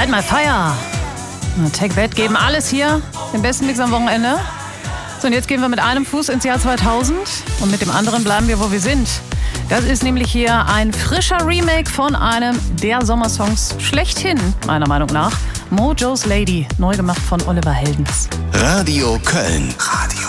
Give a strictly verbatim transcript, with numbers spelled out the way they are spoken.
Light My Fire. Take That geben alles hier. Den besten Mix am Wochenende. So, und jetzt gehen wir mit einem Fuß ins Jahr zweitausend. Und mit dem anderen bleiben wir, wo wir sind. Das ist nämlich hier ein frischer Remake von einem der Sommersongs schlechthin, meiner Meinung nach. Mojo's Lady, neu gemacht von Oliver Heldens. Radio Köln. Radio